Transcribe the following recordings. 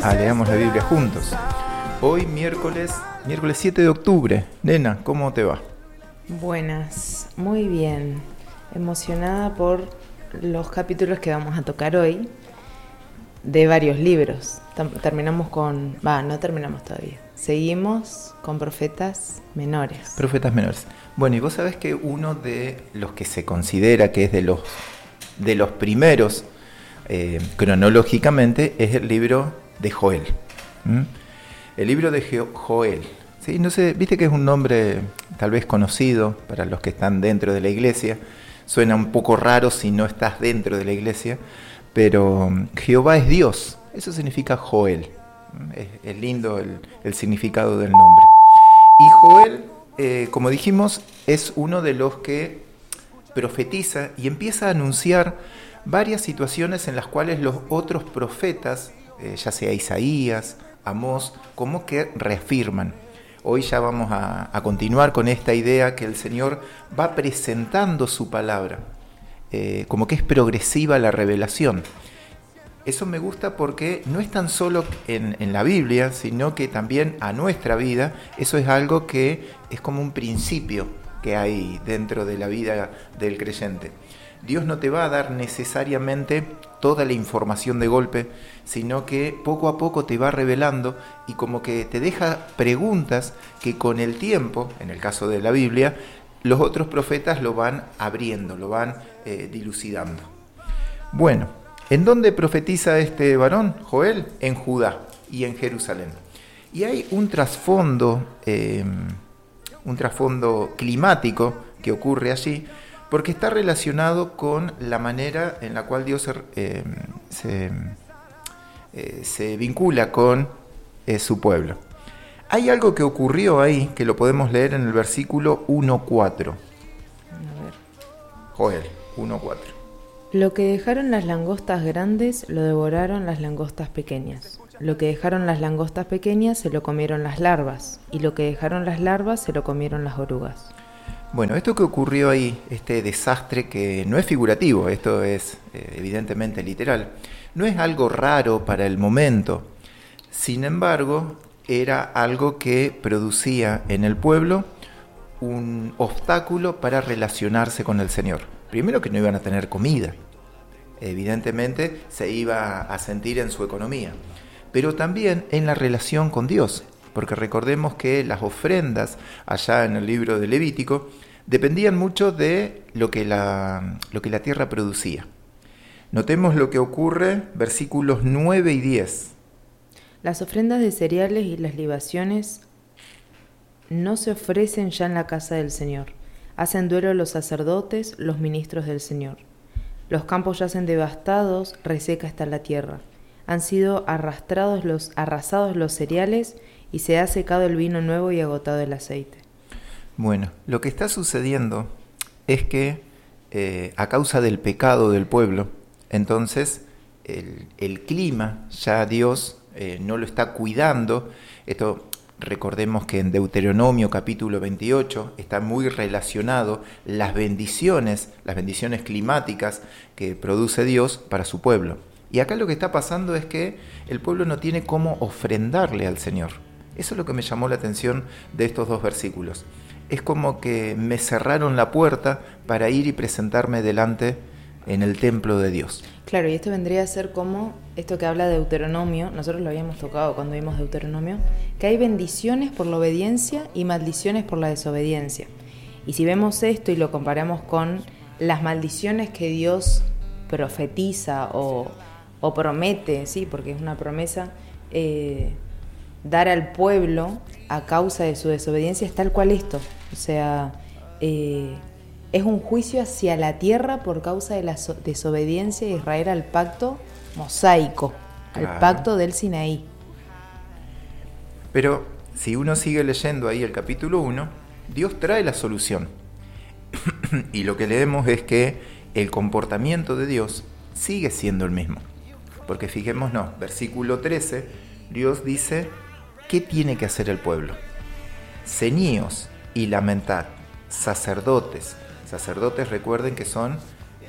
Leamos la Biblia juntos. Hoy miércoles 7 de octubre. Nena, ¿cómo te va? Buenas, muy bien. Emocionada por los capítulos que vamos a tocar hoy de varios libros. Terminamos con... no terminamos todavía. Seguimos con profetas menores. Profetas menores. Bueno, y vos sabés que uno de los que se considera que es de los primeros cronológicamente es el libro de Joel. El libro de Joel. ¿Sí? No sé, viste que es un nombre tal vez conocido para los que están dentro de la iglesia. Suena un poco raro si no estás dentro de la iglesia, pero Jehová es Dios. Eso significa Joel. Es lindo el significado del nombre. Y Joel, como dijimos, es uno de los que profetiza y empieza a anunciar varias situaciones en las cuales los otros profetas, ya sea Isaías, Amós, como que reafirman. Hoy ya vamos a continuar con esta idea que el Señor va presentando su palabra, como que es progresiva la revelación. Eso me gusta porque no es tan solo en la Biblia, sino que también a nuestra vida. Eso es algo que es como un principio que hay dentro de la vida del creyente. Dios no te va a dar necesariamente toda la información de golpe, sino que poco a poco te va revelando y como que te deja preguntas que con el tiempo, en el caso de la Biblia, los otros profetas lo van abriendo, lo van dilucidando. Bueno, ¿en dónde profetiza este varón, Joel? En Judá y en Jerusalén. Y hay un trasfondo climático que ocurre allí, porque está relacionado con la manera en la cual Dios se vincula con su pueblo. Hay algo que ocurrió ahí, que lo podemos leer en el versículo 1:4. Joel 1:4. Lo que dejaron las langostas grandes, lo devoraron las langostas pequeñas. Lo que dejaron las langostas pequeñas, se lo comieron las larvas. Y lo que dejaron las larvas, se lo comieron las orugas. Bueno, esto que ocurrió ahí, este desastre que no es figurativo, esto es evidentemente literal, no es algo raro para el momento. Sin embargo, era algo que producía en el pueblo un obstáculo para relacionarse con el Señor. Primero, que no iban a tener comida. Evidentemente se iba a sentir en su economía, pero también en la relación con Dios. Porque recordemos que las ofrendas allá en el libro de Levítico dependían mucho de lo que la tierra producía. Notemos lo que ocurre, versículos 9 y 10. Las ofrendas de cereales y las libaciones no se ofrecen ya en la casa del Señor. Hacen duelo los sacerdotes, los ministros del Señor. Los campos yacen devastados, reseca está la tierra. Han sido arrasados los cereales y se ha secado el vino nuevo y agotado el aceite. Bueno, lo que está sucediendo es que a causa del pecado del pueblo, entonces el clima ya Dios no lo está cuidando. Esto recordemos que en Deuteronomio capítulo 28 está muy relacionado las bendiciones climáticas que produce Dios para su pueblo. Y acá lo que está pasando es que el pueblo no tiene cómo ofrendarle al Señor. Eso es lo que me llamó la atención de estos dos versículos. Es como que me cerraron la puerta para ir y presentarme delante en el templo de Dios. Claro, y esto vendría a ser como esto que habla de Deuteronomio, nosotros lo habíamos tocado cuando vimos Deuteronomio, que hay bendiciones por la obediencia y maldiciones por la desobediencia. Y si vemos esto y lo comparamos con las maldiciones que Dios profetiza o promete, ¿sí? Porque es una promesa, dar al pueblo a causa de su desobediencia, es tal cual esto. O sea, es un juicio hacia la tierra por causa de la desobediencia de Israel al pacto mosaico, al pacto del Sinaí. Pero si uno sigue leyendo ahí el capítulo 1, Dios trae la solución. Y lo que leemos es que el comportamiento de Dios sigue siendo el mismo. Porque fijémonos, versículo 13, Dios dice, ¿qué tiene que hacer el pueblo? Ceñíos y lamentad, sacerdotes. Sacerdotes, recuerden que son,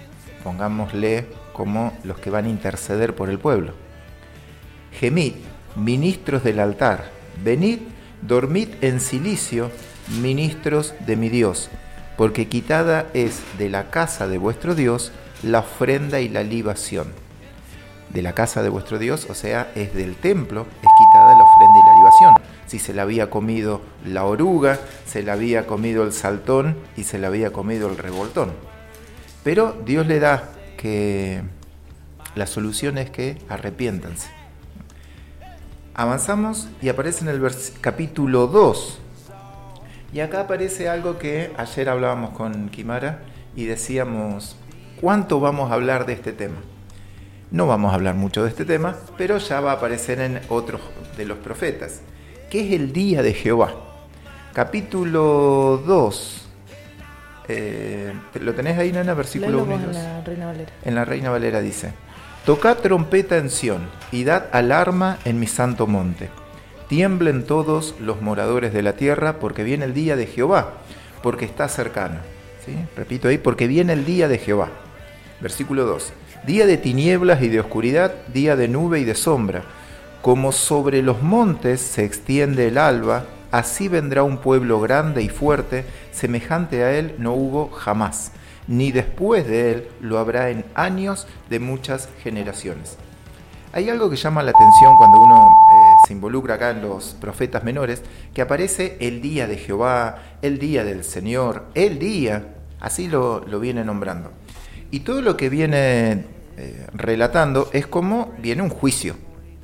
pongámosle, como los que van a interceder por el pueblo. Gemid, ministros del altar, venid, dormid en cilicio, ministros de mi Dios, porque quitada es de la casa de vuestro Dios la ofrenda y la libación. De la casa de vuestro Dios, o sea, es del templo, es quitada la ofrenda y la libación. Si se la había comido la oruga, se la había comido el saltón y se la había comido el revoltón. Pero Dios le da que la solución es que arrepiéntanse. Avanzamos y aparece en el capítulo 2. Y acá aparece algo que ayer hablábamos con Kimara y decíamos, ¿cuánto vamos a hablar de este tema? No vamos a hablar mucho de este tema, pero ya va a aparecer en otros de los profetas, que es el día de Jehová. Capítulo 2. ¿Lo tenés ahí, Nana? Versículo 1 y 2. En la Reina Valera. En la Reina Valera dice, tocad trompeta en Sión y dad alarma en mi santo monte. Tiemblen todos los moradores de la tierra, porque viene el día de Jehová, porque está cercano. ¿Sí? Repito ahí, porque viene el día de Jehová. Versículo 2. Día de tinieblas y de oscuridad, día de nube y de sombra. Como sobre los montes se extiende el alba, así vendrá un pueblo grande y fuerte, semejante a él no hubo jamás, ni después de él lo habrá en años de muchas generaciones. Hay algo que llama la atención cuando uno se involucra acá en los profetas menores, que aparece el día de Jehová, el día del Señor, el día, así lo viene nombrando. Y todo lo que viene relatando es como viene un juicio.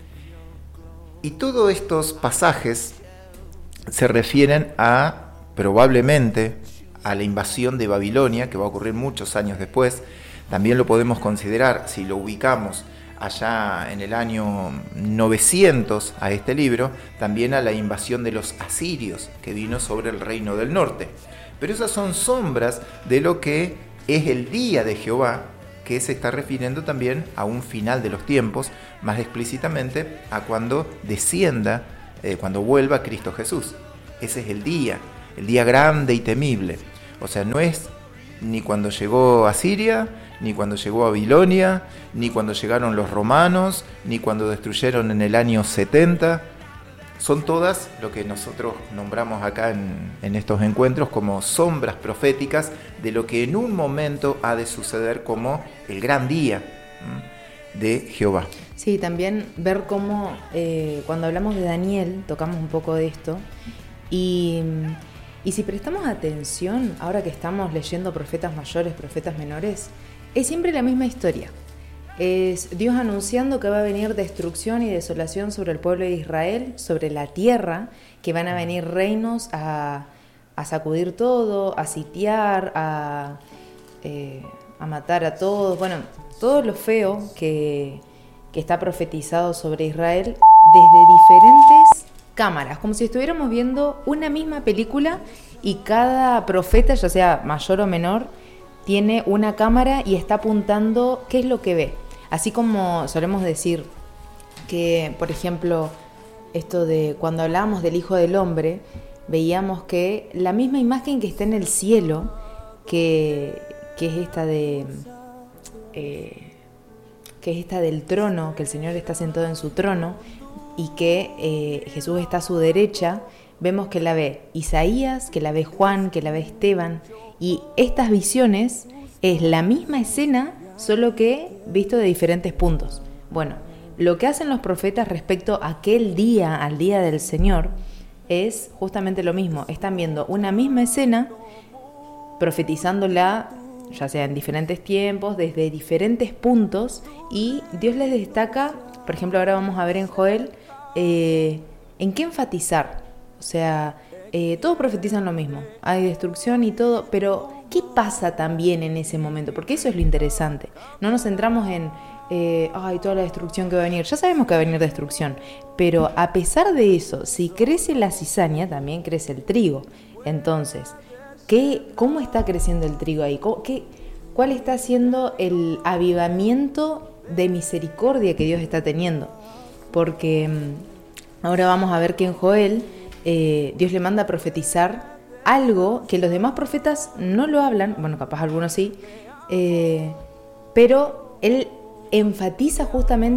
Y todos estos pasajes se refieren a, probablemente, a la invasión de Babilonia, que va a ocurrir muchos años después. También lo podemos considerar, si lo ubicamos allá en el año 900 a este libro, también a la invasión de los asirios, que vino sobre el reino del norte. Pero esas son sombras de lo que es el día de Jehová, que se está refiriendo también a un final de los tiempos, más explícitamente a cuando descienda, cuando vuelva Cristo Jesús. Ese es el día grande y temible. O sea, no es ni cuando llegó a Siria, ni cuando llegó a Babilonia, ni cuando llegaron los romanos, ni cuando destruyeron en el año 70. Son todas lo que nosotros nombramos acá en estos encuentros como sombras proféticas de lo que en un momento ha de suceder como el gran día de Jehová. Sí, también ver cómo cuando hablamos de Daniel tocamos un poco de esto y si prestamos atención, ahora que estamos leyendo profetas mayores, profetas menores, es siempre la misma historia. Es Dios anunciando que va a venir destrucción y desolación sobre el pueblo de Israel, sobre la tierra, que van a venir reinos a sacudir todo, a sitiar, a matar a todos. Bueno, todo lo feo que está profetizado sobre Israel desde diferentes cámaras, como si estuviéramos viendo una misma película y cada profeta, ya sea mayor o menor, tiene una cámara y está apuntando qué es lo que ve. Así como solemos decir que, por ejemplo, esto de cuando hablábamos del Hijo del Hombre, veíamos que la misma imagen que está en el cielo, que es esta del trono, que el Señor está sentado en su trono y que Jesús está a su derecha, vemos que la ve Isaías, que la ve Juan, que la ve Esteban, y estas visiones es la misma escena, solo que visto de diferentes puntos. Bueno, lo que hacen los profetas respecto a aquel día, al día del Señor, es justamente lo mismo. Están viendo una misma escena, profetizándola, ya sea en diferentes tiempos, desde diferentes puntos, y Dios les destaca, por ejemplo, ahora vamos a ver en Joel, en qué enfatizar. O sea, todos profetizan lo mismo, hay destrucción y todo, pero ¿qué pasa también en ese momento? Porque eso es lo interesante. No nos centramos en toda la destrucción que va a venir. Ya sabemos que va a venir destrucción, pero a pesar de eso, si crece la cizaña, también crece el trigo. Entonces, ¿cómo está creciendo el trigo ahí? ¿Cuál está siendo el avivamiento de misericordia que Dios está teniendo? Porque ahora vamos a ver que en Joel Dios le manda a profetizar algo que los demás profetas no lo hablan, bueno, capaz algunos sí, pero él enfatiza justamente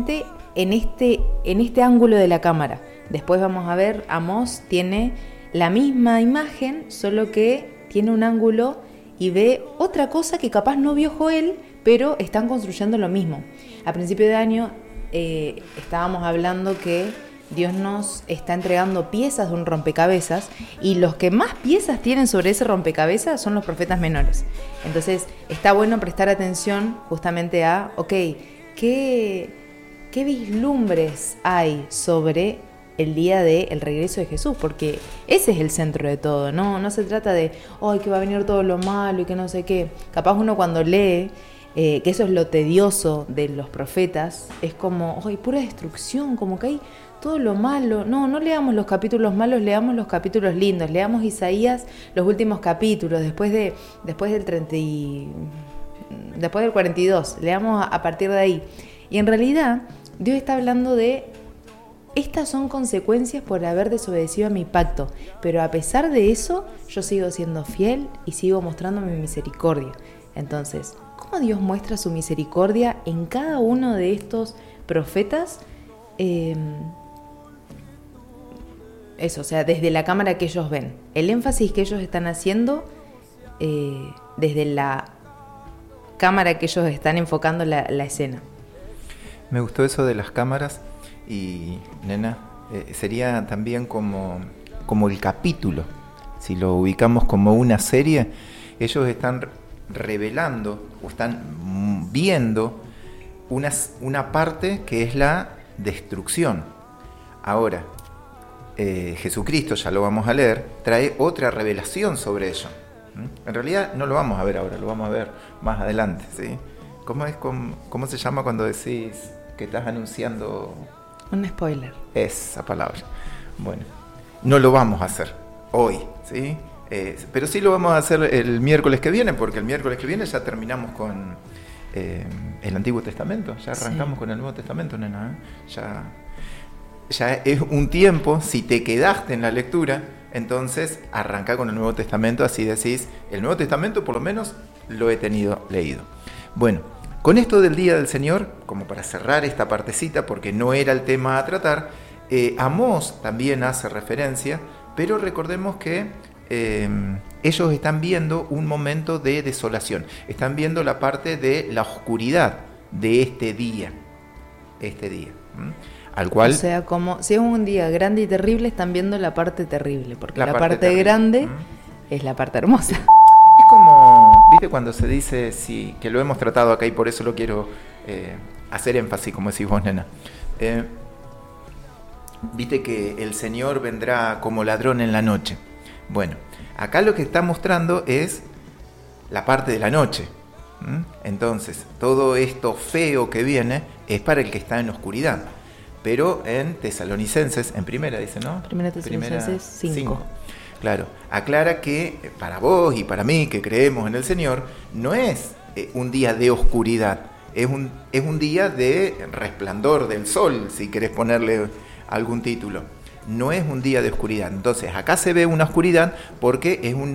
en este ángulo de la cámara. Después vamos a ver, Amós tiene la misma imagen, solo que tiene un ángulo y ve otra cosa que capaz no vio Joel, pero están construyendo lo mismo. A principio de año estábamos hablando que Dios nos está entregando piezas de un rompecabezas y los que más piezas tienen sobre ese rompecabezas son los profetas menores. Entonces está bueno prestar atención justamente a, ¿qué vislumbres hay sobre el día del regreso de Jesús? Porque ese es el centro de todo, no se trata de, que va a venir todo lo malo y que no sé qué. Capaz uno cuando lee, que eso es lo tedioso de los profetas, es como, pura destrucción, como que hay todo lo malo. No leamos los capítulos malos, leamos los capítulos lindos. Leamos Isaías, los últimos capítulos, después del 42, leamos a partir de ahí. Y en realidad, Dios está hablando de, estas son consecuencias por haber desobedecido a mi pacto, pero a pesar de eso, yo sigo siendo fiel y sigo mostrando mi misericordia. Entonces, ¿cómo Dios muestra su misericordia en cada uno de estos profetas? Eso, o sea, desde la cámara que ellos ven. El énfasis que ellos están haciendo desde la cámara que ellos están enfocando la escena. Me gustó eso de las cámaras y, nena, sería también como el capítulo. Si lo ubicamos como una serie, ellos están revelando o están viendo una parte que es la destrucción. Ahora, Jesucristo, ya lo vamos a leer, trae otra revelación sobre ello. En realidad no lo vamos a ver ahora, lo vamos a ver más adelante, ¿sí? ¿Cómo se llama cuando decís que estás anunciando? Un spoiler. Esa palabra. Bueno, no lo vamos a hacer hoy, ¿sí? Pero sí lo vamos a hacer el miércoles que viene, porque el miércoles que viene ya terminamos con el Antiguo Testamento, ya arrancamos con el Nuevo Testamento, nena, ya es un tiempo. Si te quedaste en la lectura, entonces arranca con el Nuevo Testamento, así decís, el Nuevo Testamento por lo menos lo he tenido leído. Bueno, con esto del Día del Señor, como para cerrar esta partecita, porque no era el tema a tratar, Amós también hace referencia, pero recordemos que ellos están viendo un momento de desolación, están viendo la parte de la oscuridad de este día. Al cual, o sea, como si es un día grande y terrible, están viendo la parte terrible, porque la parte grande es la parte hermosa. Es como, ¿viste cuando se dice, sí, que lo hemos tratado acá y por eso lo quiero hacer énfasis, como decís vos, nena? Viste que el Señor vendrá como ladrón en la noche. Bueno, acá lo que está mostrando es la parte de la noche. Entonces, todo esto feo que viene es para el que está en oscuridad. Pero en Tesalonicenses, en primera dice, ¿no? Primera Tesalonicenses 5. Claro, aclara que para vos y para mí, que creemos en el Señor, no es un día de oscuridad, es un día de resplandor del sol, si querés ponerle algún título. No es un día de oscuridad. Entonces, acá se ve una oscuridad porque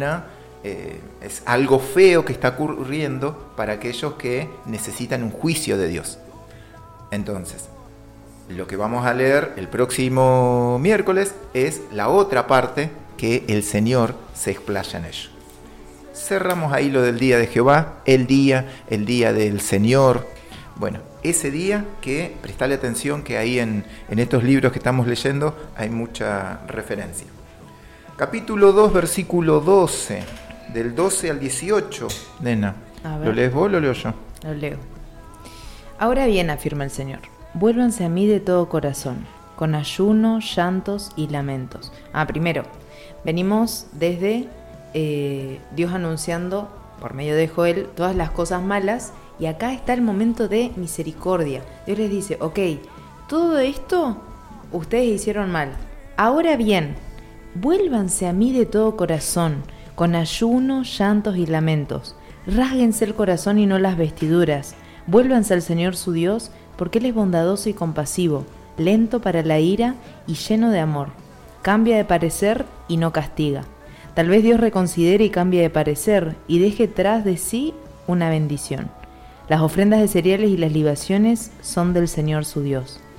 es algo feo que está ocurriendo para aquellos que necesitan un juicio de Dios. Entonces, lo que vamos a leer el próximo miércoles es la otra parte que el Señor se explaya en ello. Cerramos ahí lo del día de Jehová, el día del Señor. Bueno, ese día que, prestale atención que ahí en estos libros que estamos leyendo hay mucha referencia. Capítulo 2, versículo 12, del 12 al 18, nena. ¿Lo lees vos o lo leo yo? Lo leo. Ahora bien, afirma el Señor, vuélvanse a mí de todo corazón, con ayuno, llantos y lamentos. Primero, venimos desde Dios anunciando por medio de Joel todas las cosas malas, y acá está el momento de misericordia. Dios les dice, todo esto ustedes hicieron mal. Ahora bien, vuélvanse a mí de todo corazón, con ayuno, llantos y lamentos. Rásguense el corazón y no las vestiduras. Vuélvanse al Señor su Dios, porque Él es bondadoso y compasivo, lento para la ira y lleno de amor. Cambia de parecer y no castiga. Tal vez Dios reconsidere y cambie de parecer y deje tras de sí una bendición. Las ofrendas de cereales y las libaciones son del Señor su Dios.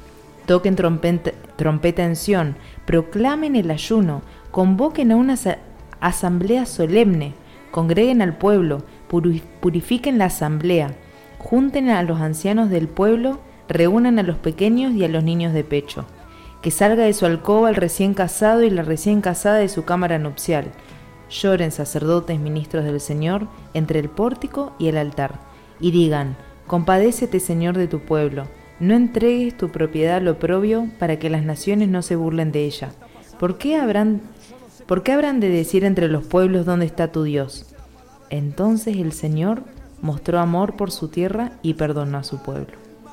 toquen trompeta en Sión, proclamen el ayuno, convoquen a una asamblea solemne, congreguen al pueblo, purifiquen la asamblea, junten a los ancianos del pueblo, reúnan a los pequeños y a los niños de pecho. Que salga de su alcoba el recién casado y la recién casada de su cámara nupcial. Lloren sacerdotes, ministros del Señor, entre el pórtico y el altar, y digan: compadécete, Señor, de tu pueblo. No entregues tu propiedad al oprobio, para que las naciones no se burlen de ella. ¿Por qué habrán de decir entre los pueblos dónde está tu Dios? Entonces el Señor mostró amor por su tierra y perdonó a su pueblo.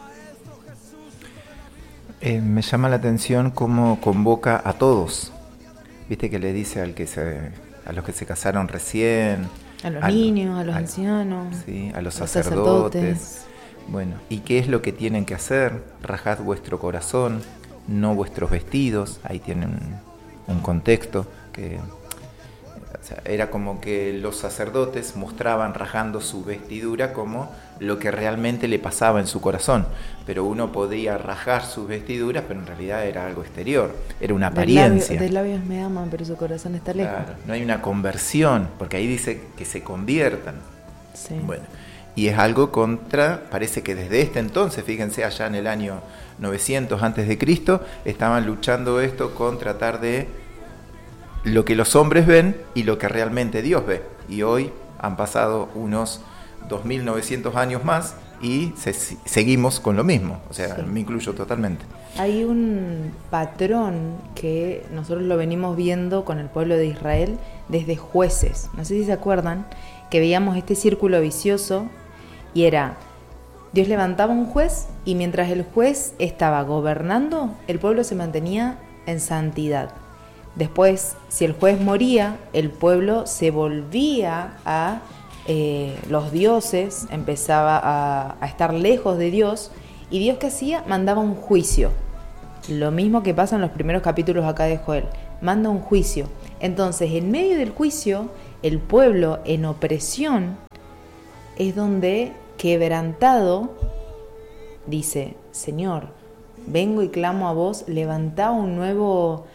Me llama la atención cómo convoca a todos. Viste que le dice a los que se casaron recién, a los niños, a los ancianos, sí, a los sacerdotes. Bueno, ¿y qué es lo que tienen que hacer? Rajad vuestro corazón, no vuestros vestidos. Ahí tienen un contexto que, o sea, era como que los sacerdotes mostraban rajando su vestidura como lo que realmente le pasaba en su corazón. Pero uno podía rajar sus vestiduras, pero en realidad era algo exterior, era una apariencia. De labios me aman, pero su corazón está lejos. Claro, no hay una conversión, porque ahí dice que se conviertan. Sí. Bueno, y es algo parece que desde este entonces, fíjense, allá en el año 900 antes de Cristo, estaban luchando esto con tratar de lo que los hombres ven y lo que realmente Dios ve. Y hoy han pasado unos 2900 años más y seguimos con lo mismo. O sea, sí, me incluyo totalmente. Hay un patrón que nosotros lo venimos viendo con el pueblo de Israel desde Jueces. No sé si se acuerdan que veíamos este círculo vicioso y era: Dios levantaba un juez y mientras el juez estaba gobernando, el pueblo se mantenía en santidad. Después, si el juez moría, el pueblo se volvía a los dioses, empezaba a estar lejos de Dios, y Dios, ¿qué hacía? Mandaba un juicio. Lo mismo que pasa en los primeros capítulos acá de Joel, manda un juicio. Entonces, en medio del juicio, el pueblo en opresión es donde, quebrantado, dice: Señor, vengo y clamo a vos, levantá un nuevo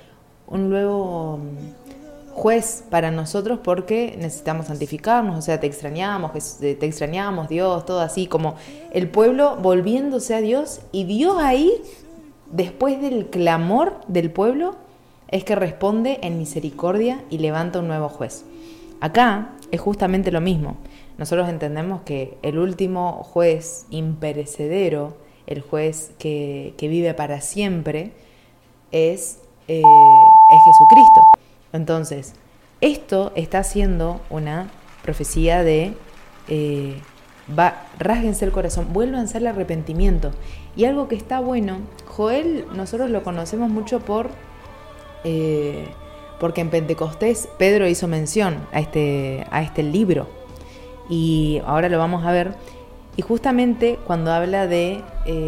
juez para nosotros, porque necesitamos santificarnos. O sea, te extrañamos, Dios, todo así, como el pueblo volviéndose a Dios, y Dios ahí, después del clamor del pueblo, es que responde en misericordia y levanta un nuevo juez. Acá es justamente lo mismo. Nosotros entendemos que el último juez imperecedero, el juez que vive para siempre, es Jesucristo. Entonces, esto está siendo una profecía de rásguense el corazón, vuélvanse al arrepentimiento. Y algo que está bueno, Joel nosotros lo conocemos mucho porque en Pentecostés Pedro hizo mención a este libro, y ahora lo vamos a ver. Y justamente cuando habla del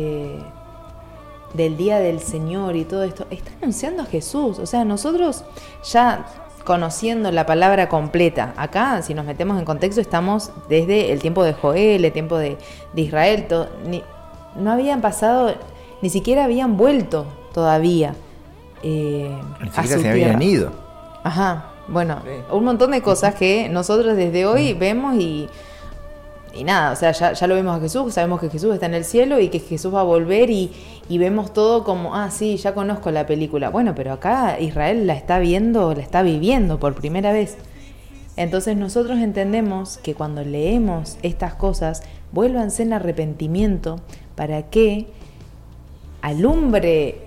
día del Señor y todo esto, está anunciando a Jesús. O sea, nosotros ya conociendo la palabra completa, acá si nos metemos en contexto estamos desde el tiempo de Joel, el tiempo de Israel, no habían pasado, ni siquiera habían vuelto todavía ni siquiera se habían ido. Ajá, bueno, sí, un montón de cosas que nosotros desde hoy vemos y nada, o sea, ya lo vemos a Jesús, sabemos que Jesús está en el cielo y que Jesús va a volver, y vemos todo como, sí, ya conozco la película. Bueno, pero acá Israel la está viendo, la está viviendo por primera vez. Entonces nosotros entendemos que cuando leemos estas cosas, vuélvanse en arrepentimiento para que alumbre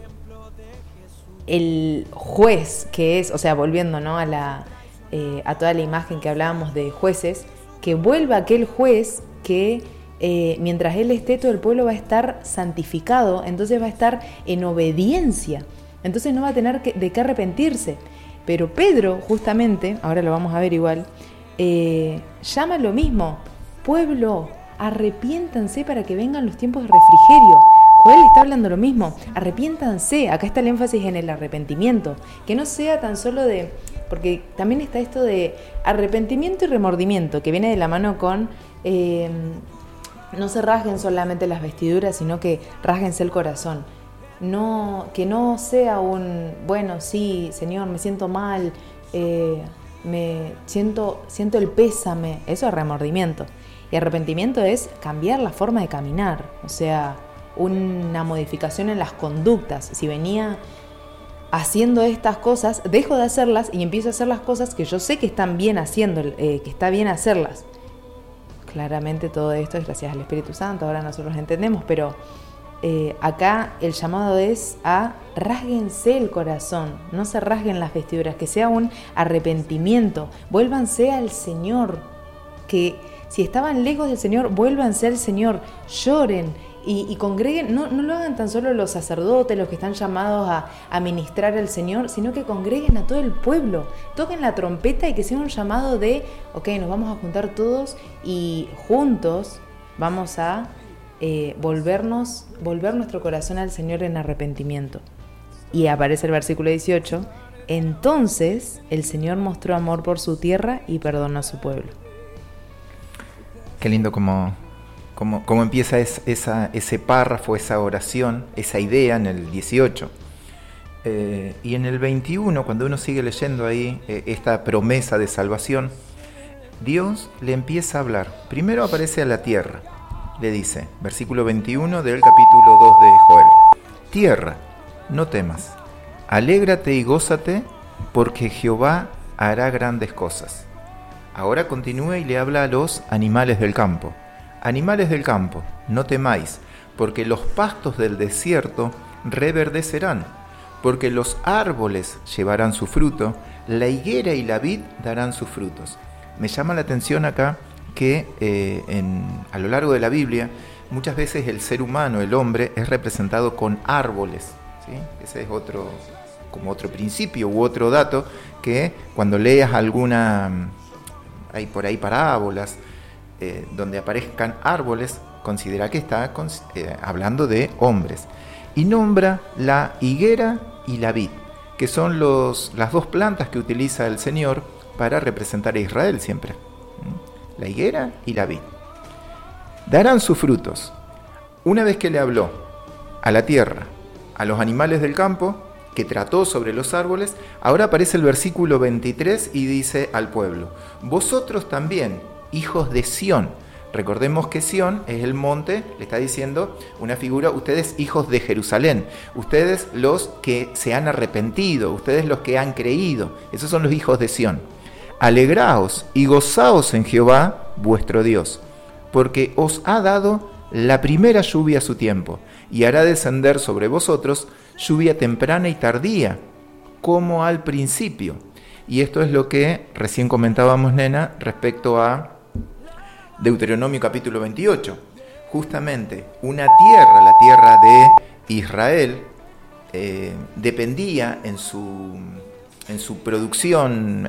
el juez que es, o sea, volviendo, ¿no?, a toda la imagen que hablábamos de jueces, que vuelva aquel juez que mientras él esté, todo el pueblo va a estar santificado, entonces va a estar en obediencia, entonces no va a tener de qué arrepentirse. Pero Pedro, justamente, ahora lo vamos a ver igual, llama lo mismo: pueblo, arrepiéntanse para que vengan los tiempos de refrigerio. Joel está hablando lo mismo: arrepiéntanse. Acá está el énfasis en el arrepentimiento, que no sea tan solo porque también está esto de arrepentimiento y remordimiento, que viene de la mano con no se rasguen solamente las vestiduras, sino que rásguense el corazón. que no sea un, bueno, sí, Señor, me siento mal, siento el pésame. Eso es remordimiento. Y arrepentimiento es cambiar la forma de caminar, o sea, una modificación en las conductas. Si venía haciendo estas cosas, dejo de hacerlas y empiezo a hacer las cosas que yo sé que están bien haciendo, que está bien hacerlas. Claramente todo esto es gracias al Espíritu Santo, ahora nosotros lo entendemos, pero acá el llamado es a rásguense el corazón, no se rasguen las vestiduras, que sea un arrepentimiento, vuélvanse al Señor, que si estaban lejos del Señor, vuélvanse al Señor, lloren y congreguen, no lo hagan tan solo los sacerdotes, los que están llamados a ministrar al Señor, sino que congreguen a todo el pueblo, toquen la trompeta y que sea un llamado de, ok, nos vamos a juntar todos y juntos vamos a volver nuestro corazón al Señor en arrepentimiento. Y aparece el versículo 18, entonces el Señor mostró amor por su tierra y perdonó a su pueblo. Qué lindo como empieza ese párrafo, esa oración, esa idea en el 18. Y en el 21, cuando uno sigue leyendo ahí esta promesa de salvación, Dios le empieza a hablar. Primero aparece a la tierra, le dice, versículo 21 del capítulo 2 de Joel: tierra, no temas, alégrate y gózate, porque Jehová hará grandes cosas. Ahora continúa y le habla a los animales del campo. Animales del campo, no temáis, porque los pastos del desierto reverdecerán, porque los árboles llevarán su fruto, la higuera y la vid darán sus frutos. Me llama la atención acá que a lo largo de la Biblia muchas veces el ser humano, el hombre, es representado con árboles, ¿sí? Ese es otro principio u otro dato que cuando leas hay por ahí parábolas donde aparezcan árboles, considera que está hablando de hombres. Y nombra la higuera y la vid, que son las dos plantas que utiliza el Señor para representar a Israel siempre. La higuera y la vid. Darán sus frutos. Una vez que le habló a la tierra, a los animales del campo, que trató sobre los árboles, ahora aparece el versículo 23 y dice al pueblo: vosotros también, hijos de Sión. Recordemos que Sión es el monte, le está diciendo una figura, ustedes hijos de Jerusalén, ustedes los que se han arrepentido, ustedes los que han creído, esos son los hijos de Sión. Alegraos y gozaos en Jehová vuestro Dios, porque os ha dado la primera lluvia a su tiempo, y hará descender sobre vosotros lluvia temprana y tardía, como al principio. Y esto es lo que recién comentábamos, Nena, respecto a Deuteronomio capítulo 28. Justamente una tierra, la tierra de Israel, dependía en su producción,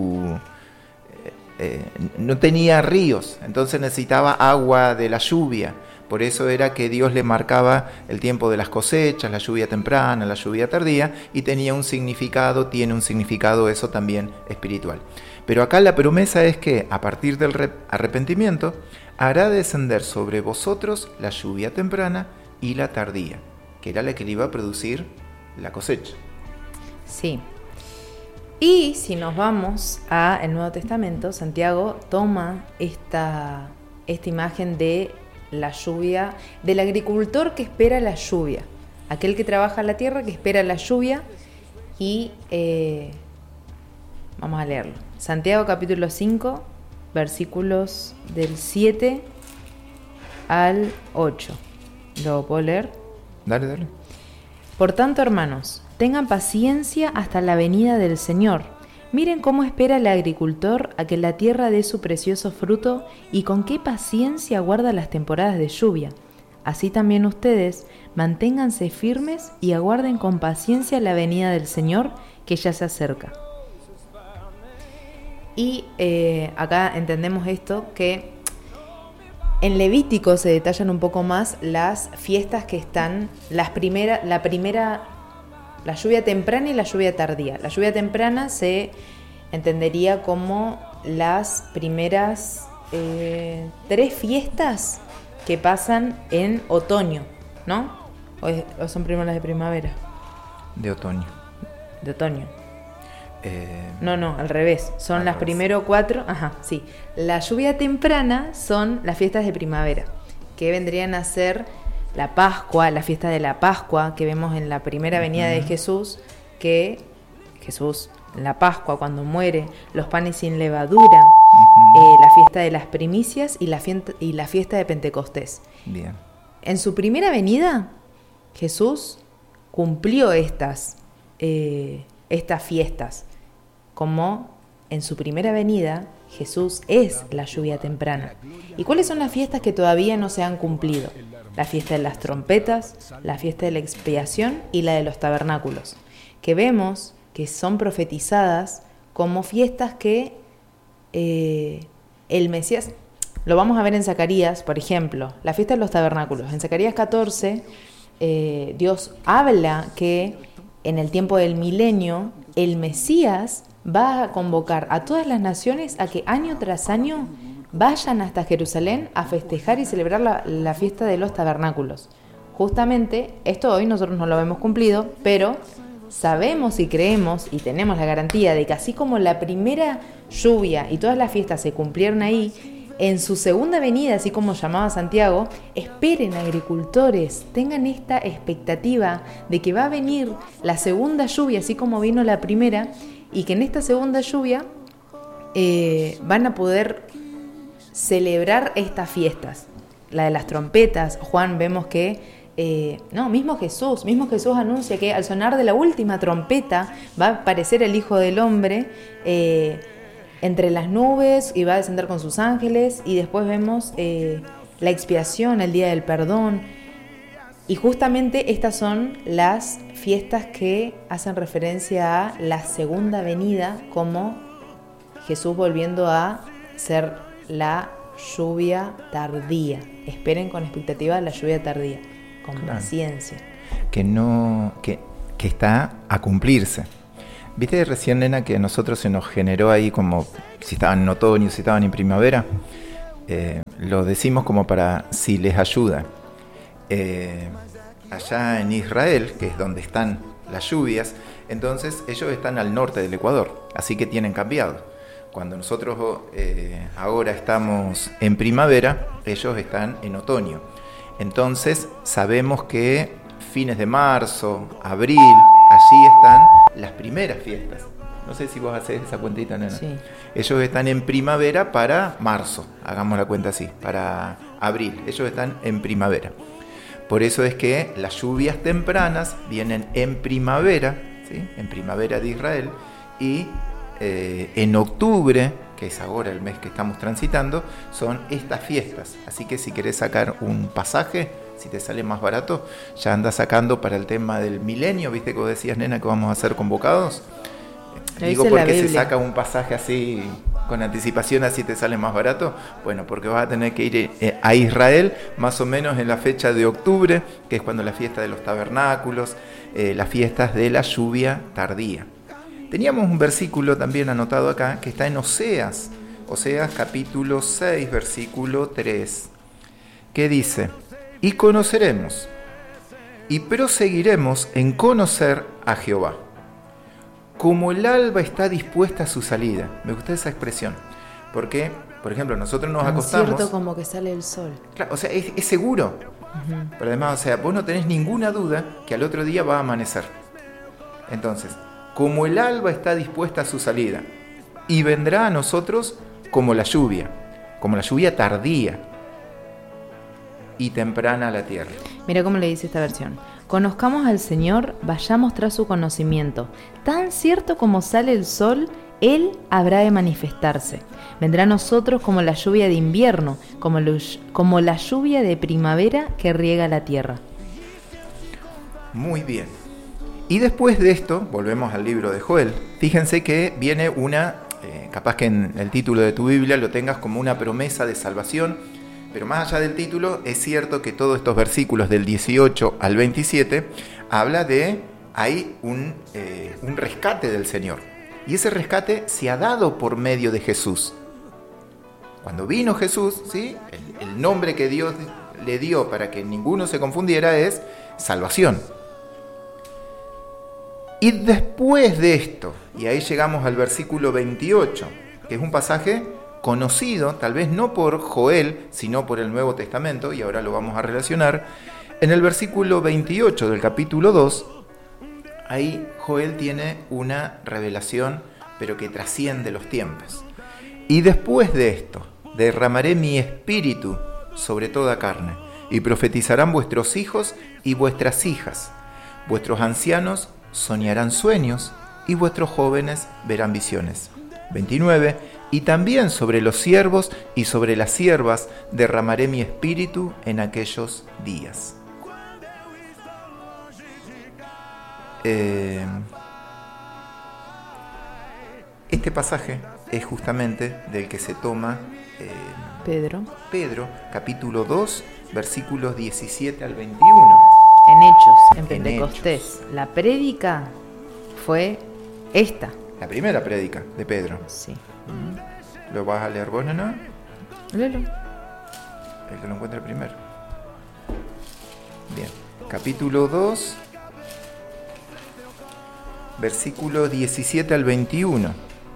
no tenía ríos, entonces necesitaba agua de la lluvia. Por eso era que Dios le marcaba el tiempo de las cosechas, la lluvia temprana, la lluvia tardía, y tiene un significado eso también espiritual. Pero acá la promesa es que a partir del arrepentimiento hará descender sobre vosotros la lluvia temprana y la tardía, que era la que le iba a producir la cosecha. Sí. Y si nos vamos al Nuevo Testamento, Santiago toma esta imagen de la lluvia, del agricultor que espera la lluvia, aquel que trabaja la tierra, que espera la lluvia, y vamos a leerlo. Santiago capítulo 5, versículos del 7 al 8. ¿Lo puedo leer? Dale. Por tanto, hermanos, tengan paciencia hasta la venida del Señor. Miren cómo espera el agricultor a que la tierra dé su precioso fruto y con qué paciencia aguarda las temporadas de lluvia. Así también ustedes, manténganse firmes y aguarden con paciencia la venida del Señor, que ya se acerca. Y acá entendemos esto, que en Levítico se detallan un poco más las fiestas que están, la lluvia temprana y la lluvia tardía. La lluvia temprana se entendería como las primeras 3 fiestas que pasan en otoño, ¿no? ¿O son primero las de primavera? De otoño. De otoño. No, al revés. Son las primero 4. Ajá, sí. La lluvia temprana son las fiestas de primavera, que vendrían a ser la Pascua, la fiesta de la Pascua, que vemos en la primera venida de Jesús, que Jesús, en la Pascua, cuando muere, los panes sin levadura, la fiesta de las primicias y la fiesta de Pentecostés. Bien. En su primera venida, Jesús cumplió estas fiestas, como en su primera venida Jesús es la lluvia temprana. ¿Y cuáles son las fiestas que todavía no se han cumplido? La fiesta de las trompetas, la fiesta de la expiación y la de los tabernáculos, que vemos que son profetizadas como fiestas que el Mesías... Lo vamos a ver en Zacarías, por ejemplo, la fiesta de los tabernáculos. En Zacarías 14, Dios habla que en el tiempo del milenio, el Mesías va a convocar a todas las naciones a que año tras año vayan hasta Jerusalén a festejar y celebrar la fiesta de los tabernáculos. Justamente, esto hoy nosotros no lo hemos cumplido, pero sabemos y creemos y tenemos la garantía de que así como la primera lluvia y todas las fiestas se cumplieron ahí, en su segunda venida, así como llamaba Santiago, esperen, agricultores, tengan esta expectativa de que va a venir la segunda lluvia, así como vino la primera, y que en esta segunda lluvia van a poder celebrar estas fiestas. La de las trompetas, Juan, vemos que mismo Jesús anuncia que al sonar de la última trompeta va a aparecer el Hijo del Hombre entre las nubes y va a descender con sus ángeles, y después vemos la expiación, el día del perdón, y justamente estas son las fiestas que hacen referencia a la segunda venida, como Jesús volviendo a ser la lluvia tardía. Esperen con expectativa la lluvia tardía, con paciencia. Que está a cumplirse. ¿Viste recién, nena, que a nosotros se nos generó ahí como si estaban en otoño, si estaban en primavera? Lo decimos como para si les ayuda. Allá en Israel, que es donde están las lluvias, entonces ellos están al norte del Ecuador, así que tienen cambiado. Cuando nosotros ahora estamos en primavera, ellos están en otoño. Entonces sabemos que fines de marzo, abril, allí están las primeras fiestas. No sé si vos hacés esa cuentita, nena. Sí. Ellos están en primavera para marzo, hagamos la cuenta así, para abril. Ellos están en primavera. Por eso es que las lluvias tempranas vienen en primavera, ¿sí? En primavera de Israel, y en octubre, que es ahora el mes que estamos transitando, son estas fiestas. Así que si querés sacar un pasaje, si te sale más barato, ya andas sacando para el tema del milenio. ¿Viste que vos decías, nena, que vamos a ser convocados? Digo, porque se saca un pasaje así con anticipación, así te sale más barato. Bueno, porque vas a tener que ir a Israel más o menos en la fecha de octubre, que es cuando la fiesta de los tabernáculos, las fiestas de la lluvia tardía. Teníamos un versículo también anotado acá que está en Oseas capítulo 6, versículo 3, que dice: y conoceremos y proseguiremos en conocer a Jehová, como el alba está dispuesta a su salida. Me gusta esa expresión, porque, por ejemplo, nosotros nos acostamos... cierto como que sale el sol. Claro, o sea, es seguro. Uh-huh. Pero además, o sea, vos no tenés ninguna duda que al otro día va a amanecer. Entonces, como el alba está dispuesta a su salida, y vendrá a nosotros como la lluvia tardía y temprana a la tierra. Mira cómo le dice esta versión: conozcamos al Señor, vayamos tras su conocimiento. Tan cierto como sale el sol, Él habrá de manifestarse. Vendrá a nosotros como la lluvia de invierno, como la lluvia de primavera que riega la tierra. Muy bien. Y después de esto, volvemos al libro de Joel. Fíjense que viene una, capaz que en el título de tu Biblia lo tengas como una promesa de salvación, pero más allá del título, es cierto que todos estos versículos del 18 al 27 habla de, hay un rescate del Señor. Y ese rescate se ha dado por medio de Jesús. Cuando vino Jesús, ¿sí? El nombre que Dios le dio para que ninguno se confundiera es salvación. Y después de esto, y ahí llegamos al versículo 28, que es un pasaje conocido, tal vez no por Joel, sino por el Nuevo Testamento, y ahora lo vamos a relacionar. En el versículo 28 del capítulo 2, ahí Joel tiene una revelación, pero que trasciende los tiempos. Y después de esto, derramaré mi espíritu sobre toda carne, y profetizarán vuestros hijos y vuestras hijas. Vuestros ancianos soñarán sueños, y vuestros jóvenes verán visiones. 29. Y también sobre los siervos y sobre las siervas derramaré mi espíritu en aquellos días. Este pasaje es justamente del que se toma Pedro, capítulo 2, versículos 17 al 21. En Hechos, en Pentecostés. La prédica fue esta. La primera prédica de Pedro. Sí. ¿Lo vas a leer vos, Nana? Léelo. El que lo encuentra primero. Bien. Capítulo 2, versículo 17 al 21.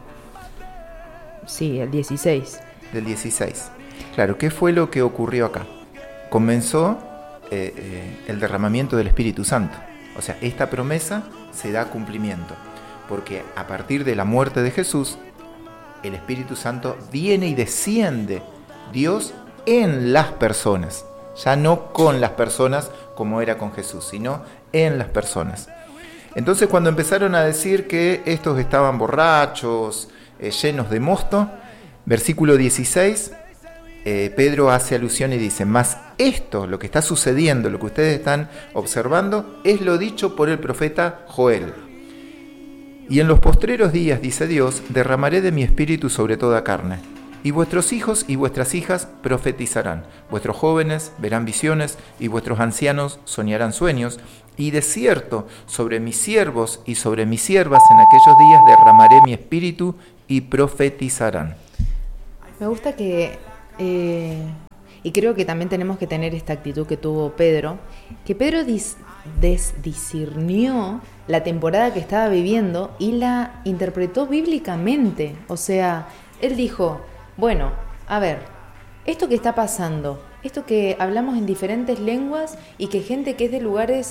Sí, el 16. Del 16. Claro, ¿qué fue lo que ocurrió acá? Comenzó el derramamiento del Espíritu Santo. O sea, esta promesa se da cumplimiento, porque a partir de la muerte de Jesús, el Espíritu Santo viene y desciende Dios en las personas, ya no con las personas como era con Jesús, sino en las personas. Entonces, cuando empezaron a decir que estos estaban borrachos, llenos de mosto, versículo 16, Pedro hace alusión y dice: mas esto, lo que está sucediendo, lo que ustedes están observando, es lo dicho por el profeta Joel. Y en los postreros días, dice Dios, derramaré de mi espíritu sobre toda carne, y vuestros hijos y vuestras hijas profetizarán, vuestros jóvenes verán visiones, y vuestros ancianos soñarán sueños, y de cierto sobre mis siervos y sobre mis siervas en aquellos días derramaré mi espíritu y profetizarán. Me gusta que, y creo que también tenemos que tener esta actitud que tuvo Pedro, que Pedro discernió la temporada que estaba viviendo y la interpretó bíblicamente. O sea, él dijo: bueno, a ver, esto que está pasando, esto que hablamos en diferentes lenguas y que gente que es de lugares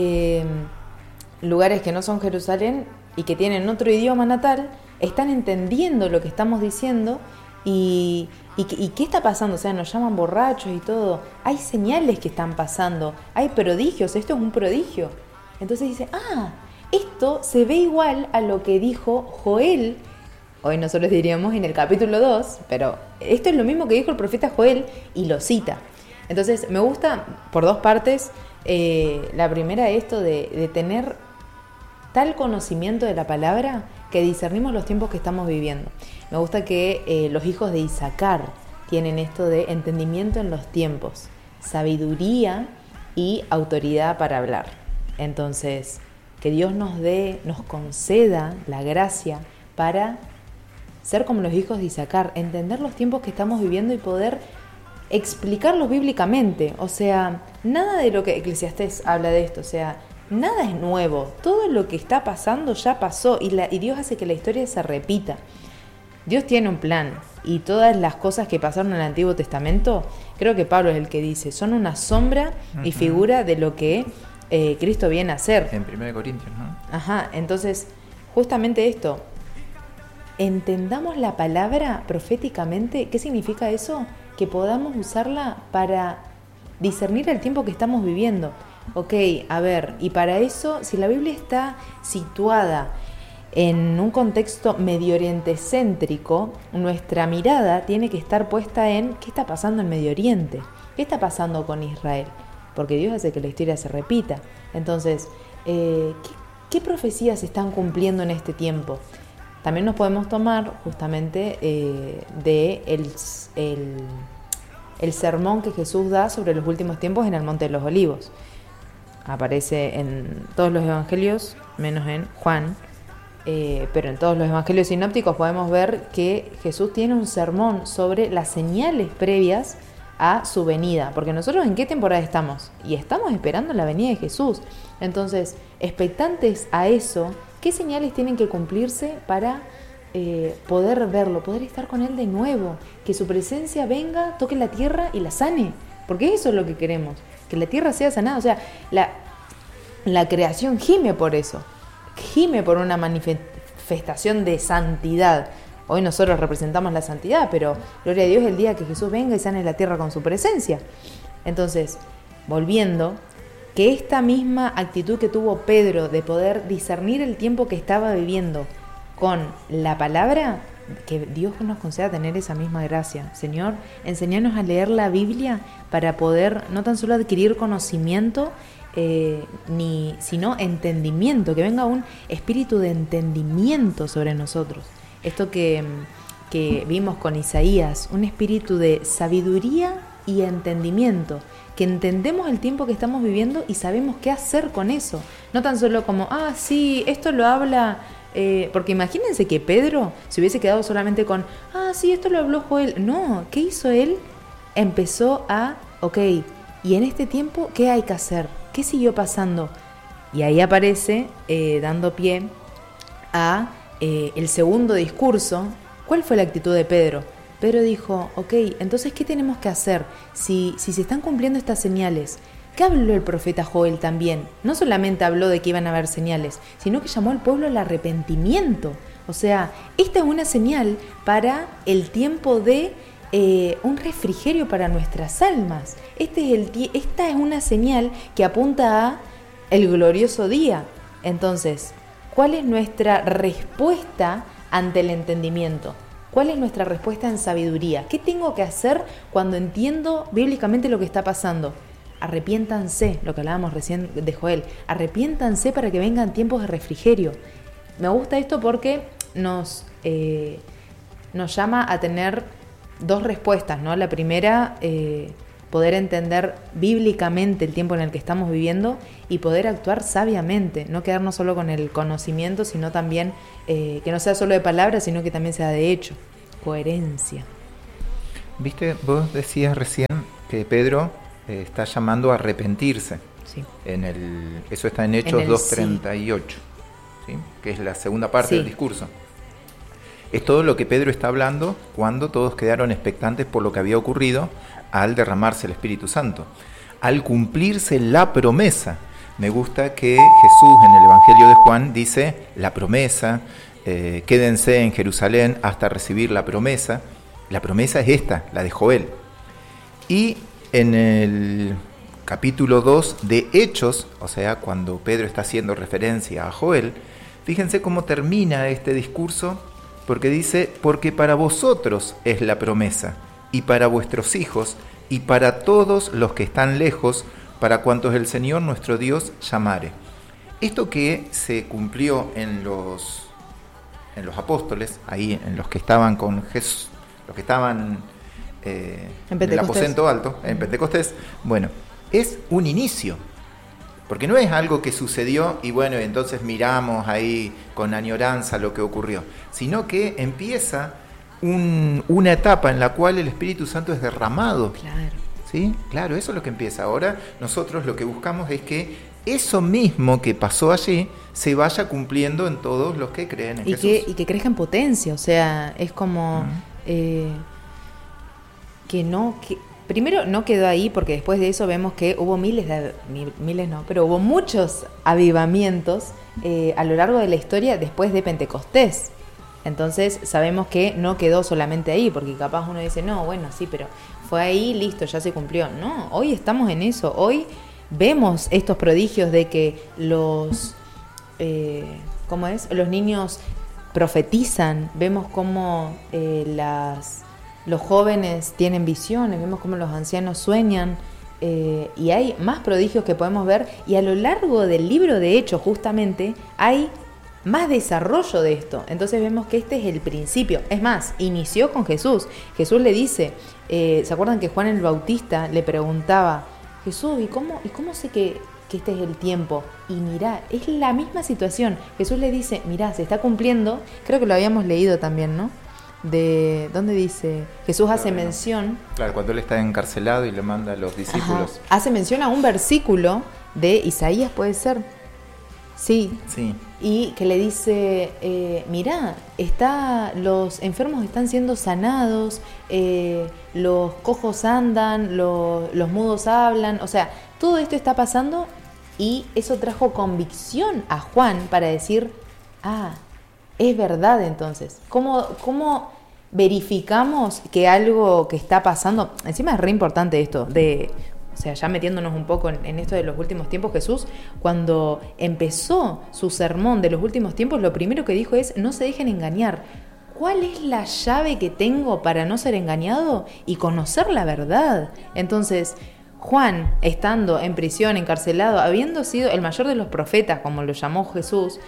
que no son Jerusalén y que tienen otro idioma natal, están entendiendo lo que estamos diciendo. ¿Y qué está pasando? O sea, nos llaman borrachos y todo. Hay señales que están pasando, hay prodigios, esto es un prodigio. Entonces dice: esto se ve igual a lo que dijo Joel. Hoy nosotros diríamos en el capítulo 2, pero esto es lo mismo que dijo el profeta Joel y lo cita. Entonces me gusta por dos partes. La primera, esto de tener tal conocimiento de la palabra que discernimos los tiempos que estamos viviendo. Me gusta que los hijos de Isaacar tienen esto de entendimiento en los tiempos, sabiduría y autoridad para hablar. Entonces, que Dios nos conceda la gracia para ser como los hijos de Isaacar, entender los tiempos que estamos viviendo y poder explicarlos bíblicamente. O sea, nada de lo que Eclesiastés habla de esto, o sea, nada es nuevo, todo lo que está pasando ya pasó y Dios hace que la historia se repita. Dios tiene un plan y todas las cosas que pasaron en el Antiguo Testamento, creo que Pablo es el que dice, son una sombra y figura de lo que Cristo viene a hacer. En 1 Corintios, ¿no? Ajá, entonces justamente esto, entendamos la palabra proféticamente. ¿Qué significa eso? Que podamos usarla para discernir el tiempo que estamos viviendo. Ok, a ver, y para eso, si la Biblia está situada en un contexto Medio Oriente céntrico, nuestra mirada tiene que estar puesta en qué está pasando en Medio Oriente, qué está pasando con Israel, porque Dios hace que la historia se repita. Entonces, ¿qué profecías se están cumpliendo en este tiempo? También nos podemos tomar justamente de el sermón que Jesús da sobre los últimos tiempos en el Monte de los Olivos. Aparece en todos los evangelios, menos en Juan, pero en todos los evangelios sinópticos podemos ver que Jesús tiene un sermón sobre las señales previas a su venida, porque nosotros ¿en qué temporada estamos? Y estamos esperando la venida de Jesús. Entonces, expectantes a eso, ¿qué señales tienen que cumplirse para poder verlo, poder estar con Él de nuevo? Que su presencia venga, toque la tierra y la sane, porque eso es lo que queremos, que la tierra sea sanada. O sea, la creación gime por eso, gime por una manifestación de santidad. Hoy nosotros representamos la santidad, pero gloria a Dios el día que Jesús venga y sane la tierra con su presencia. Entonces, volviendo, que esta misma actitud que tuvo Pedro de poder discernir el tiempo que estaba viviendo con la palabra, que Dios nos conceda tener esa misma gracia. Señor, enséñanos a leer la Biblia para poder no tan solo adquirir conocimiento, sino entendimiento, que venga un espíritu de entendimiento sobre nosotros. Esto que vimos con Isaías, un espíritu de sabiduría y entendimiento, que entendemos el tiempo que estamos viviendo y sabemos qué hacer con eso. No tan solo como, sí, esto lo habla... porque imagínense que Pedro se hubiese quedado solamente con, sí, esto lo habló Joel. No, ¿qué hizo él? Empezó y en este tiempo, ¿qué hay que hacer? ¿Qué siguió pasando? Y ahí aparece, dando pie a el segundo discurso. ¿Cuál fue la actitud de Pedro? Pedro dijo, entonces, ¿qué tenemos que hacer? Si se están cumpliendo estas señales, ¿qué habló el profeta Joel también? No solamente habló de que iban a haber señales, sino que llamó al pueblo al arrepentimiento. O sea, esta es una señal para el tiempo de un refrigerio para nuestras almas. Esta es una señal que apunta a el glorioso día. Entonces, ¿cuál es nuestra respuesta ante el entendimiento? ¿Cuál es nuestra respuesta en sabiduría? ¿Qué tengo que hacer cuando entiendo bíblicamente lo que está pasando? Arrepiéntanse, lo que hablábamos recién de Joel, arrepiéntanse para que vengan tiempos de refrigerio. Me gusta esto porque nos llama a tener dos respuestas, ¿no? La primera, poder entender bíblicamente el tiempo en el que estamos viviendo y poder actuar sabiamente, no quedarnos solo con el conocimiento, sino también que no sea solo de palabras, sino que también sea de hecho, coherencia. Viste, vos decías recién que Pedro está llamando a arrepentirse. Sí. Eso está en Hechos 2:38, ¿sí? Que es la segunda parte del discurso. Es todo lo que Pedro está hablando cuando todos quedaron expectantes por lo que había ocurrido al derramarse el Espíritu Santo, al cumplirse la promesa. Me gusta que Jesús en el Evangelio de Juan dice la promesa, quédense en Jerusalén hasta recibir la promesa. La promesa es esta, la de Joel. Y en el capítulo 2 de Hechos, o sea, cuando Pedro está haciendo referencia a Joel, fíjense cómo termina este discurso, porque dice, porque para vosotros es la promesa, y para vuestros hijos, y para todos los que están lejos, para cuantos el Señor nuestro Dios llamare. Esto que se cumplió en los apóstoles, ahí en los que estaban con Jesús, los que estaban en el aposento alto, en Pentecostés, bueno, es un inicio, porque no es algo que sucedió y bueno, entonces miramos ahí con añoranza lo que ocurrió, sino que empieza una etapa en la cual el Espíritu Santo es derramado. Claro. ¿Sí? Claro, eso es lo que empieza. Ahora nosotros lo que buscamos es que eso mismo que pasó allí se vaya cumpliendo en todos los que creen en Jesús. Y que crezca en potencia, o sea, es como primero no quedó ahí, porque después de eso vemos que hubo pero hubo muchos avivamientos a lo largo de la historia después de Pentecostés. Entonces sabemos que no quedó solamente ahí, porque capaz uno dice, no, bueno, sí, pero fue ahí, listo, ya se cumplió. No, hoy estamos en eso, hoy vemos estos prodigios de que los niños profetizan, vemos cómo los jóvenes tienen visiones, vemos cómo los ancianos sueñan, y hay más prodigios que podemos ver, y a lo largo del libro de Hechos justamente hay más desarrollo de esto. Entonces vemos que este es el principio. Es más, inició con Jesús. Jesús le dice, ¿se acuerdan que Juan el Bautista le preguntaba, Jesús, ¿y cómo sé que este es el tiempo? Y mirá, es la misma situación. Jesús le dice, mirá, se está cumpliendo, creo que lo habíamos leído también, ¿no? ¿dónde dice? Jesús hace mención. Claro, cuando él está encarcelado y le manda a los discípulos. Ajá, hace mención a un versículo de Isaías, puede ser. Sí. Y que le dice, mirá, los enfermos están siendo sanados, los cojos andan, los mudos hablan, o sea, todo esto está pasando y eso trajo convicción a Juan para decir, es verdad entonces. ¿Cómo verificamos que algo que está pasando, encima es re importante esto, o sea, ya metiéndonos un poco en esto de los últimos tiempos, Jesús, cuando empezó su sermón de los últimos tiempos, lo primero que dijo es, no se dejen engañar. ¿Cuál es la llave que tengo para no ser engañado? Y conocer la verdad. Entonces, Juan, estando en prisión, encarcelado, habiendo sido el mayor de los profetas, como lo llamó Jesús,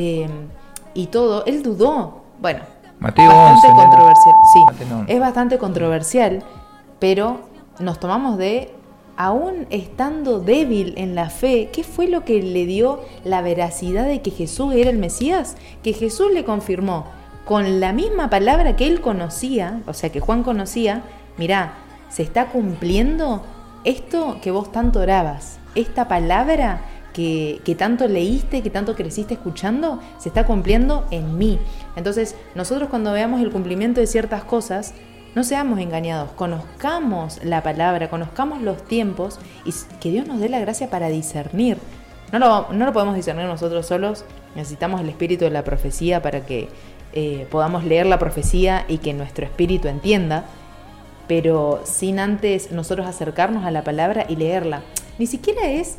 y todo, él dudó. Bueno, Mateo bastante 11, controversial. Sí, Mateo. es bastante controversial, pero nos tomamos de... Aún estando débil en la fe, ¿qué fue lo que le dio la veracidad de que Jesús era el Mesías? Que Jesús le confirmó con la misma palabra que él conocía, o sea que Juan conocía, mirá, se está cumpliendo esto que vos tanto orabas, esta palabra que tanto leíste, que tanto creciste escuchando, se está cumpliendo en mí. Entonces, nosotros cuando veamos el cumplimiento de ciertas cosas, no seamos engañados, conozcamos la palabra, conozcamos los tiempos y que Dios nos dé la gracia para discernir. No lo podemos discernir nosotros solos, necesitamos el espíritu de la profecía para que podamos leer la profecía y que nuestro espíritu entienda, pero sin antes nosotros acercarnos a la palabra y leerla. Ni siquiera es,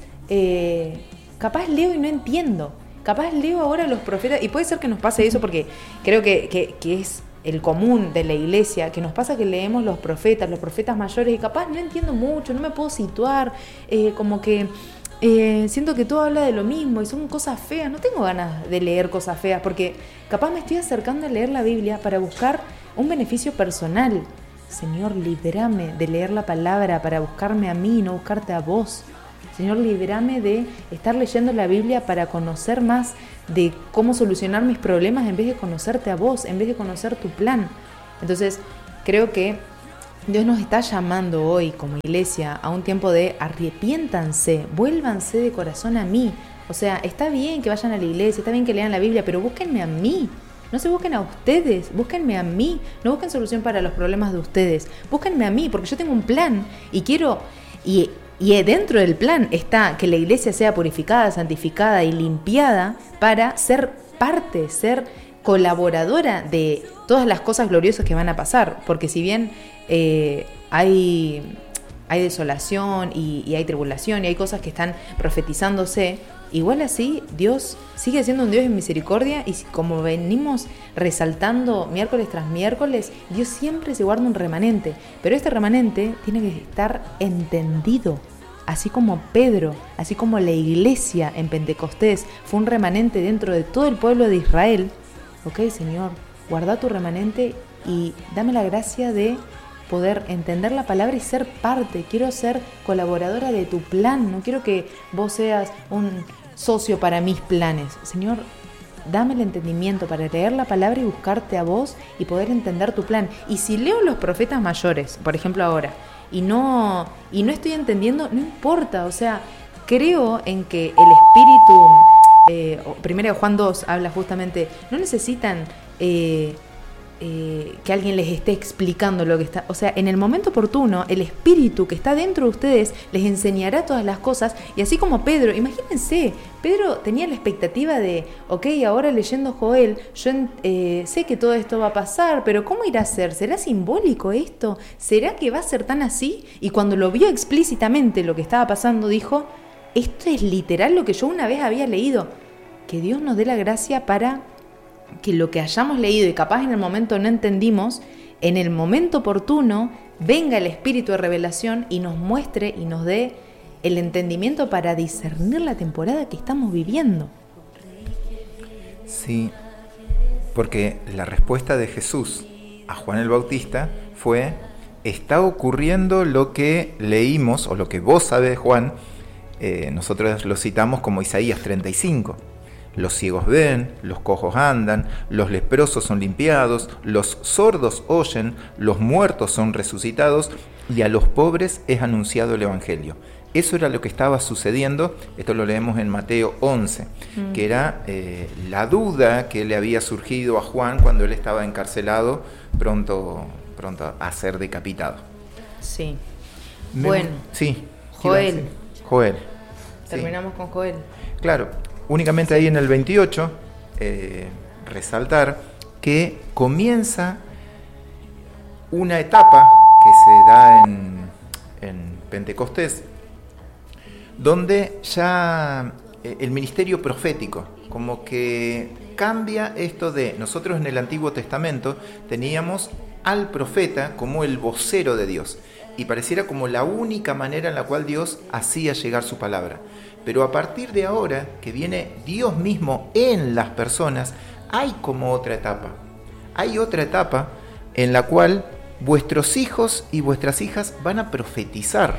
capaz leo y no entiendo, capaz leo ahora los profetas, y puede ser que nos pase eso porque creo que es el común de la iglesia, que nos pasa que leemos los profetas mayores y capaz no entiendo mucho, no me puedo situar, como que siento que todo habla de lo mismo y son cosas feas, no tengo ganas de leer cosas feas porque capaz me estoy acercando a leer la Biblia para buscar un beneficio personal. Señor, líbrame de leer la palabra para buscarme a mí y no buscarte a vos. Señor, líbrame de estar leyendo la Biblia para conocer más de cómo solucionar mis problemas en vez de conocerte a vos, en vez de conocer tu plan. Entonces, creo que Dios nos está llamando hoy como iglesia a un tiempo de arrepiéntanse, vuélvanse de corazón a mí. O sea, está bien que vayan a la iglesia, está bien que lean la Biblia, pero búsquenme a mí. No se busquen a ustedes, búsquenme a mí. No busquen solución para los problemas de ustedes. Búsquenme a mí, porque yo tengo un plan y quiero... Y dentro del plan está que la iglesia sea purificada, santificada y limpiada para ser parte, ser colaboradora de todas las cosas gloriosas que van a pasar. Porque si bien hay desolación y hay tribulación y hay cosas que están profetizándose, igual así Dios sigue siendo un Dios de misericordia y como venimos resaltando miércoles tras miércoles, Dios siempre se guarda un remanente, pero este remanente tiene que estar entendido, así como Pedro, así como la iglesia en Pentecostés fue un remanente dentro de todo el pueblo de Israel. Ok, Señor, guarda tu remanente y dame la gracia de poder entender la palabra y ser parte. Quiero ser colaboradora de tu plan, no quiero que vos seas un socio para mis planes. Señor, dame el entendimiento para leer la palabra y buscarte a vos y poder entender tu plan. Y si leo los profetas mayores, por ejemplo ahora, y no estoy entendiendo, no importa, o sea, creo en que el espíritu, primero Juan 2 habla justamente, no necesitan que alguien les esté explicando lo que está, o sea, en el momento oportuno, el espíritu que está dentro de ustedes les enseñará todas las cosas, y así como Pedro, imagínense, Pedro tenía la expectativa de, ok, ahora leyendo Joel, yo sé que todo esto va a pasar, pero ¿cómo irá a ser? ¿Será simbólico esto? ¿Será que va a ser tan así? Y cuando lo vio explícitamente lo que estaba pasando, dijo, esto es literal lo que yo una vez había leído. Que Dios nos dé la gracia para que lo que hayamos leído y capaz en el momento no entendimos, en el momento oportuno venga el espíritu de revelación y nos muestre y nos dé el entendimiento para discernir la temporada que estamos viviendo. Sí, porque la respuesta de Jesús a Juan el Bautista fue, está ocurriendo lo que leímos, o lo que vos sabés, Juan, nosotros lo citamos como Isaías 35. Los ciegos ven, los cojos andan, los leprosos son limpiados, los sordos oyen, los muertos son resucitados y a los pobres es anunciado el Evangelio. Eso era lo que estaba sucediendo, esto lo leemos en Mateo 11, que era la duda que le había surgido a Juan cuando él estaba encarcelado, pronto a ser decapitado. Sí. Bueno, sí. Joel. Terminamos sí. con Joel. Claro, únicamente ahí en el 28, resaltar que comienza una etapa que se da en Pentecostés, donde ya el ministerio profético, como que cambia esto de, nosotros en el Antiguo Testamento teníamos al profeta como el vocero de Dios, y pareciera como la única manera en la cual Dios hacía llegar su palabra. Pero a partir de ahora, que viene Dios mismo en las personas, hay como otra etapa. Hay otra etapa en la cual vuestros hijos y vuestras hijas van a profetizar.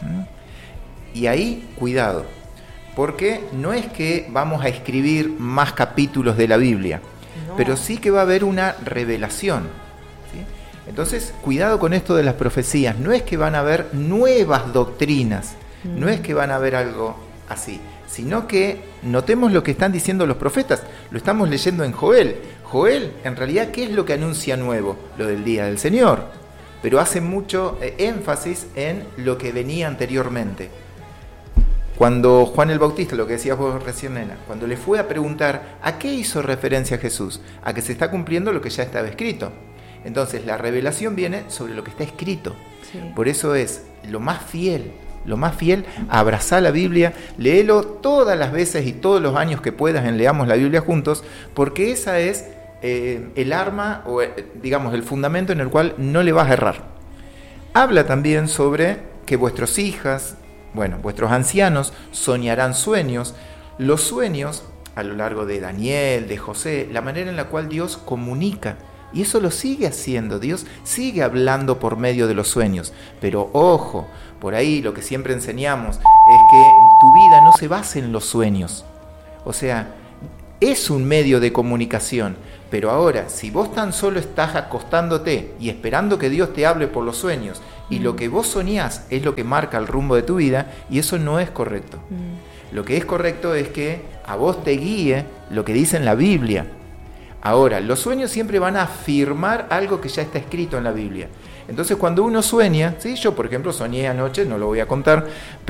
Y ahí, cuidado, porque no es que vamos a escribir más capítulos de la Biblia, no, pero sí que va a haber una revelación, ¿sí? Entonces, cuidado con esto de las profecías. No es que van a haber nuevas doctrinas, no es que van a haber algo así, sino que notemos lo que están diciendo los profetas. Lo estamos leyendo en Joel. Joel, en realidad, ¿qué es lo que anuncia nuevo? Lo del día del Señor, pero hace mucho énfasis en lo que venía anteriormente. Cuando Juan el Bautista, lo que decías vos recién, nena, cuando le fue a preguntar ¿a qué hizo referencia Jesús? A que se está cumpliendo lo que ya estaba escrito. Entonces la revelación viene sobre lo que está escrito. Sí. Por eso es lo más fiel, abrazá la Biblia, léelo todas las veces y todos los años que puedas en Leamos la Biblia Juntos, porque esa es el arma, o digamos el fundamento en el cual no le vas a errar. Habla también sobre que vuestros ancianos soñarán sueños. Los sueños, a lo largo de Daniel, de José, la manera en la cual Dios comunica, y eso lo sigue haciendo, Dios sigue hablando por medio de los sueños. Pero ojo, por ahí lo que siempre enseñamos es que tu vida no se basa en los sueños. O sea, es un medio de comunicación, pero ahora, si vos tan solo estás acostándote y esperando que Dios te hable por los sueños, y lo que vos soñás es lo que marca el rumbo de tu vida, y eso no es correcto. Lo que es correcto es que a vos te guíe lo que dice en la Biblia. Ahora, los sueños siempre van a afirmar algo que ya está escrito en la Biblia. Entonces, cuando uno sueña, ¿sí? Yo por ejemplo soñé anoche, no lo voy a contar,